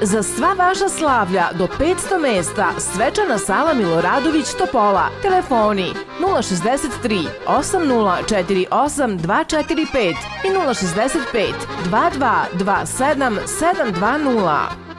Za sva vaša slavlja do 500 mesta svečana sala Miloradović Topola. Telefoni 063 8048 245 i 065 2227 720.